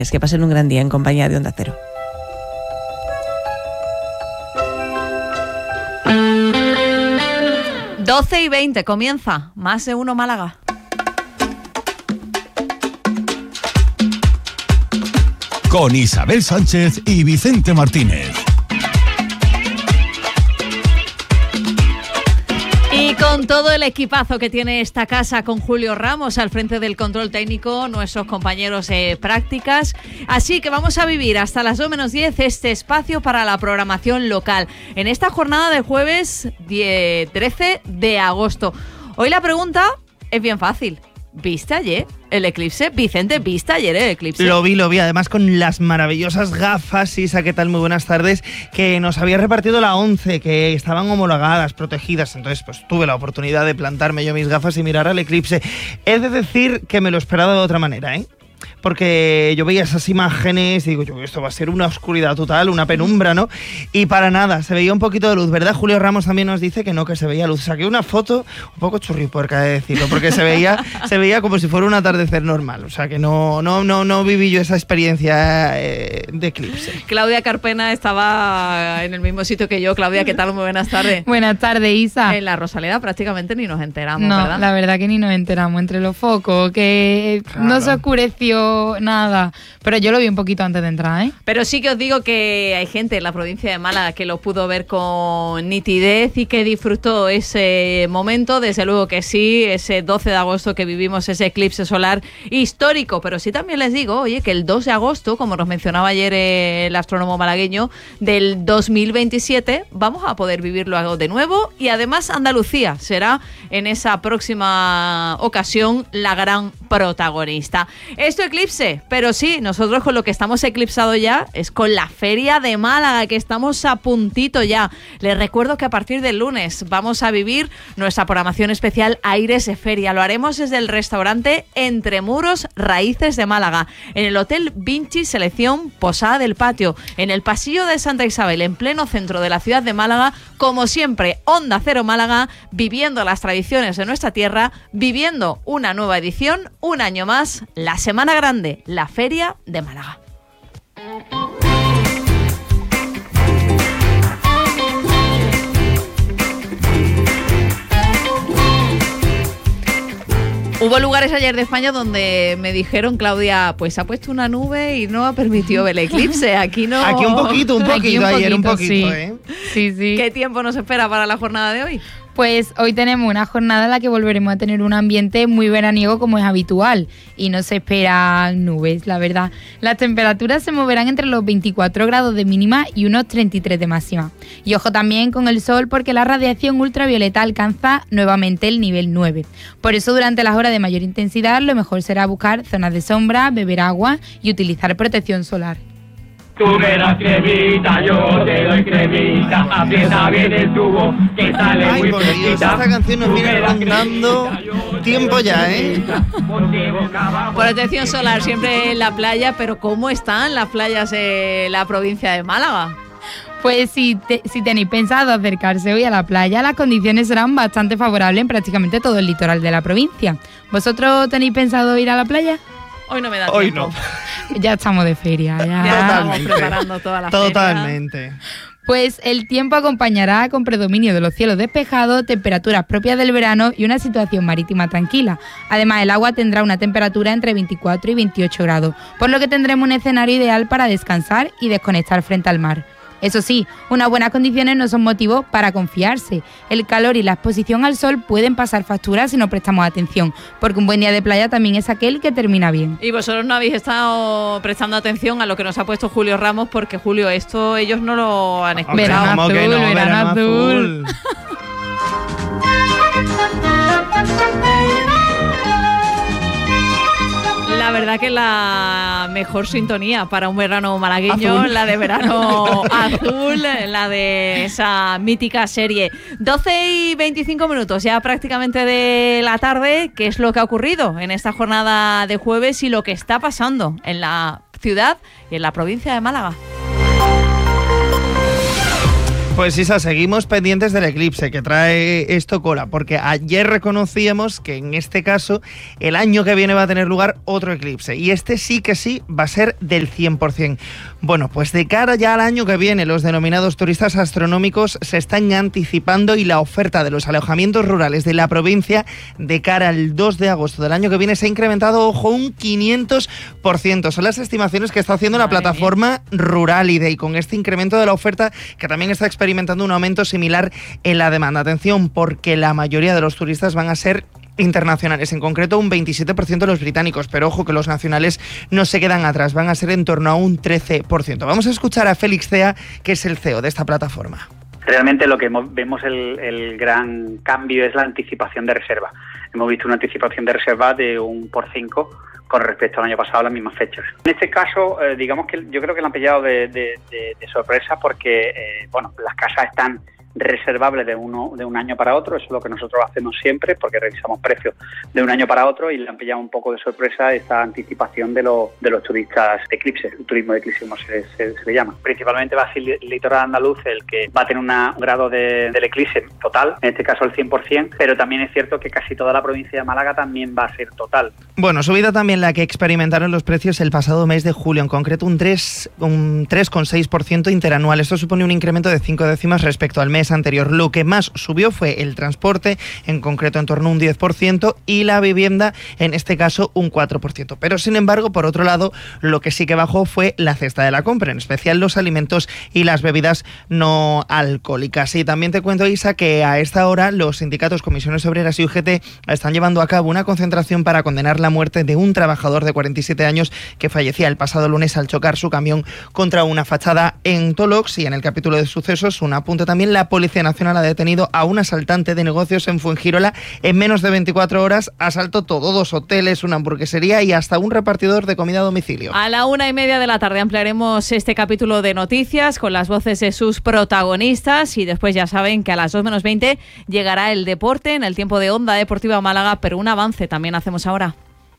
Es que pasen un gran día en compañía de Onda Cero. Doce y 20 comienza Más de Uno Málaga. Con Isabel Sánchez y Vicente Martínez. Y con todo el equipazo que tiene esta casa, con Julio Ramos al frente del control técnico, nuestros compañeros de prácticas. Así que vamos a vivir hasta las 2:10 este espacio para la programación local. En esta jornada de jueves 13 de agosto. Hoy la pregunta es bien fácil. ¿Viste ayer el eclipse? Vicente, ¿viste ayer el eclipse? Lo vi, además con las maravillosas gafas. Isa, ¿qué tal? Muy buenas tardes. Que nos había repartido la 11, que estaban homologadas, protegidas. Entonces, pues tuve la oportunidad de plantarme yo mis gafas y mirar al eclipse. He de decir que me lo esperaba de otra manera, porque yo veía esas imágenes y digo, esto va a ser una oscuridad total, una penumbra, ¿no? Y para nada, se veía un poquito de luz, ¿verdad? Julio Ramos también nos dice que no, que se veía luz. Saqué una foto un poco churripuerca de decirlo, porque se veía como si fuera un atardecer normal. O sea, que no viví yo esa experiencia de eclipse. Claudia Carpena estaba en el mismo sitio que yo. Claudia, ¿qué tal? Muy buenas tardes. Buenas tardes, Isa. En la Rosaleda prácticamente ni nos enteramos, no, ¿verdad? La verdad que ni nos enteramos entre los focos, que claro. No se oscureció nada, pero yo lo vi un poquito antes de entrar, Pero sí que os digo que hay gente en la provincia de Málaga que lo pudo ver con nitidez y que disfrutó ese momento. Desde luego que sí, ese 12 de agosto que vivimos ese eclipse solar histórico. Pero sí también les digo, que el 2 de agosto, como nos mencionaba ayer el astrónomo malagueño, del 2027 vamos a poder vivirlo de nuevo, y además Andalucía será en esa próxima ocasión la gran protagonista. Esto eclipse, pero sí, nosotros con lo que estamos eclipsados ya es con la Feria de Málaga, que estamos a puntito ya. Les recuerdo que a partir del lunes vamos a vivir nuestra programación especial Aires de Feria. Lo haremos desde el restaurante Entre Muros Raíces de Málaga, en el Hotel Vinci Selección Posada del Patio, en el pasillo de Santa Isabel, en pleno centro de la ciudad de Málaga. Como siempre, Onda Cero Málaga, viviendo las tradiciones de nuestra tierra, viviendo una nueva edición, un año más, la Semana Grande, la Feria de Málaga. Hubo lugares ayer de España donde me dijeron, Claudia, pues ha puesto una nube y no ha permitido ver el eclipse. Aquí no. Aquí un poquito, ayer un poquito, sí. Sí. ¿Qué tiempo nos espera para la jornada de hoy? Pues hoy tenemos una jornada en la que volveremos a tener un ambiente muy veraniego como es habitual, y no se esperan nubes, la verdad. Las temperaturas se moverán entre los 24 grados de mínima y unos 33 de máxima. Y ojo también con el sol, porque la radiación ultravioleta alcanza nuevamente el nivel 9. Por eso durante las horas de mayor intensidad lo mejor será buscar zonas de sombra, beber agua y utilizar protección solar. Tú me das cremita, yo te doy cremita, aprieta bien el tubo, que sale muy fresquita. Esta canción nos viene rondando tiempo ya, Protección solar siempre en la playa, pero ¿cómo están las playas de la provincia de Málaga? Pues si tenéis pensado acercarse hoy a la playa, las condiciones serán bastante favorables en prácticamente todo el litoral de la provincia. ¿Vosotros tenéis pensado ir a la playa? Hoy no me da Hoy tiempo. No. Ya estamos de feria. Ya estamos preparando toda la Totalmente. Pues el tiempo acompañará con predominio de los cielos despejados, temperaturas propias del verano y una situación marítima tranquila. Además, el agua tendrá una temperatura entre 24 y 28 grados, por lo que tendremos un escenario ideal para descansar y desconectar frente al mar. Eso sí, unas buenas condiciones no son motivo para confiarse. El calor y la exposición al sol pueden pasar facturas si no prestamos atención, porque un buen día de playa también es aquel que termina bien. Y vosotros no habéis estado prestando atención a lo que nos ha puesto Julio Ramos, porque Julio, esto ellos no lo han escuchado. Verano azul. La verdad que la mejor sintonía para un verano malagueño, la de Verano Azul, la de esa mítica serie. 12:25 minutos, ya prácticamente de la tarde. ¿Qué es lo que ha ocurrido en esta jornada de jueves y lo que está pasando en la ciudad y en la provincia de Málaga? Pues Isa, seguimos pendientes del eclipse que trae esto cola, porque ayer reconocíamos que en este caso el año que viene va a tener lugar otro eclipse, y este sí que sí va a ser del 100%. Bueno, pues de cara ya al año que viene, los denominados turistas astronómicos se están anticipando y la oferta de los alojamientos rurales de la provincia de cara al 2 de agosto del año que viene se ha incrementado, ojo, un 500%. Son las estimaciones que está haciendo la plataforma Ruralide, y con este incremento de la oferta que también está experimentando un aumento similar en la demanda. Atención, porque la mayoría de los turistas van a ser internacionales, en concreto un 27% de los británicos, pero ojo que los nacionales no se quedan atrás, van a ser en torno a un 13%. Vamos a escuchar a Félix Cea, que es el CEO de esta plataforma. Realmente lo que vemos el gran cambio es la anticipación de reserva. Hemos visto una anticipación de reserva de un por 5 con respecto al año pasado a las mismas fechas. En este caso, digamos que yo creo que lo han pillado de sorpresa porque, las casas están reservables de un año para otro. Eso es lo que nosotros hacemos siempre, porque revisamos precios de un año para otro, y le han pillado un poco de sorpresa esta anticipación de los turistas de eclipse, el turismo de eclipse como se le llama. Principalmente va a ser el litoral andaluz el que va a tener un grado del eclipse total, en este caso el 100%, pero también es cierto que casi toda la provincia de Málaga también va a ser total. Bueno, subida también la que experimentaron los precios el pasado mes de julio, en concreto un 3,6% interanual. Esto supone un incremento de 5 décimas respecto al mes anterior. Lo que más subió fue el transporte, en concreto en torno a un 10%, y la vivienda, en este caso un 4%. Pero sin embargo, por otro lado, lo que sí que bajó fue la cesta de la compra, en especial los alimentos y las bebidas no alcohólicas. Y también te cuento, Isa, que a esta hora los sindicatos Comisiones Obreras y UGT están llevando a cabo una concentración para condenar la muerte de un trabajador de 47 años que fallecía el pasado lunes al chocar su camión contra una fachada en Tolox. Y en el capítulo de sucesos, un apunte también: la Policía Nacional ha detenido a un asaltante de negocios en Fuengirola en menos de 24 horas. Asaltó todo: 2 hoteles, una hamburguesería y hasta un repartidor de comida a domicilio. A la 1:30 de la tarde ampliaremos este capítulo de noticias con las voces de sus protagonistas, y después ya saben que a las 2 menos 20 llegará el deporte en el tiempo de Onda Deportiva Málaga, pero un avance también hacemos ahora.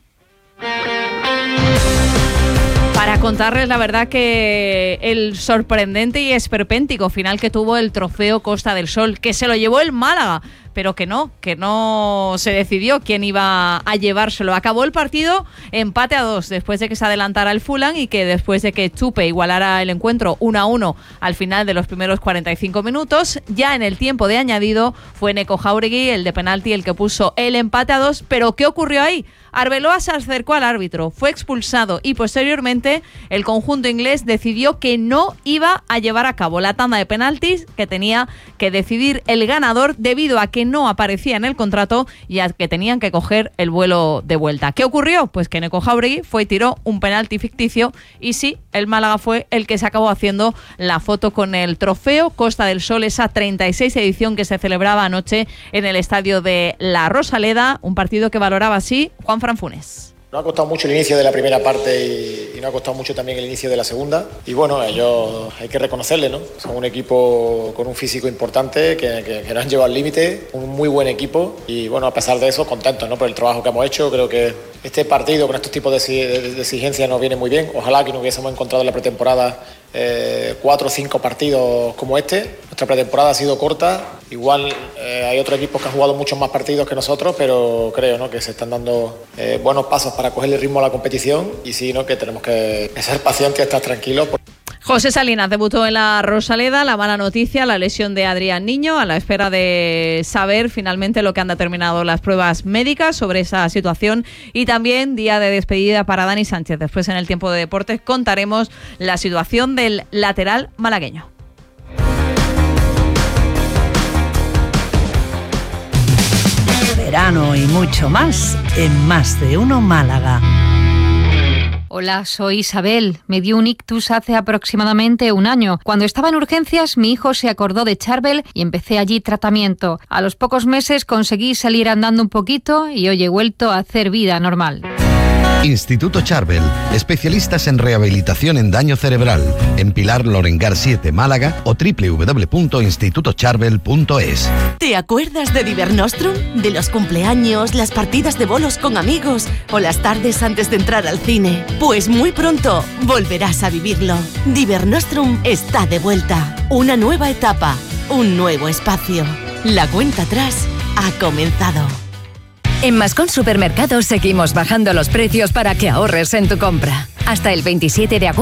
Para contarles la verdad que el sorprendente y esperpéntico final que tuvo el trofeo Costa del Sol, que se lo llevó el Málaga, pero que no se decidió quién iba a llevárselo. Acabó el partido empate a 2 después de que se adelantara el Fulham, y que después de que Chupe igualara el encuentro 1-1 al final de los primeros 45 minutos, ya en el tiempo de añadido fue Neko Jauregui, el de penalti, el que puso el empate a 2. Pero ¿qué ocurrió ahí? Arbeloa se acercó al árbitro, fue expulsado, y posteriormente el conjunto inglés decidió que no iba a llevar a cabo la tanda de penaltis que tenía que decidir el ganador, debido a que no aparecía en el contrato y a que tenían que coger el vuelo de vuelta. ¿Qué ocurrió? Pues que Neko Jauregui fue y tiró un penalti ficticio, y sí, el Málaga fue el que se acabó haciendo la foto con el trofeo Costa del Sol, esa 36 edición que se celebraba anoche en el estadio de La Rosaleda, un partido que valoraba así Juan Franfunes. No ha costado mucho el inicio de la primera parte y no ha costado mucho también el inicio de la segunda. Y bueno, ellos hay que reconocerle, ¿no? Son un equipo con un físico importante que nos han llevado al límite, un muy buen equipo. Y bueno, a pesar de eso, contentos, ¿no? Por el trabajo que hemos hecho. Creo que este partido con estos tipos de exigencias nos viene muy bien. Ojalá que nos hubiésemos encontrado en la pretemporada 4 o 5 partidos como este. Nuestra pretemporada ha sido corta. Igual hay otros equipos que han jugado muchos más partidos que nosotros, pero creo, ¿no? Que se están dando buenos pasos para coger el ritmo a la competición, y sí, ¿no? Que tenemos que ser pacientes y estar tranquilos. José Salinas debutó en la Rosaleda. La mala noticia, la lesión de Adrián Niño, a la espera de saber finalmente lo que han determinado las pruebas médicas sobre esa situación. Y también día de despedida para Dani Sánchez. Después, en el tiempo de deportes, contaremos la situación del lateral malagueño. Verano y mucho más en Más de Uno Málaga. Hola, soy Isabel. Me dio un ictus hace aproximadamente un año. Cuando estaba en urgencias, mi hijo se acordó de Charbel y empecé allí tratamiento. A los pocos meses conseguí salir andando un poquito y hoy he vuelto a hacer vida normal. Instituto Charbel, especialistas en rehabilitación en daño cerebral, en Pilar Lorengar 7, Málaga, o www.institutocharbel.es. ¿Te acuerdas de Divernostrum? De los cumpleaños, las partidas de bolos con amigos o las tardes antes de entrar al cine. Pues muy pronto volverás a vivirlo. Divernostrum está de vuelta. Una nueva etapa, un nuevo espacio. La cuenta atrás ha comenzado. En Mascón Supermercados seguimos bajando los precios para que ahorres en tu compra. Hasta el 27 de agosto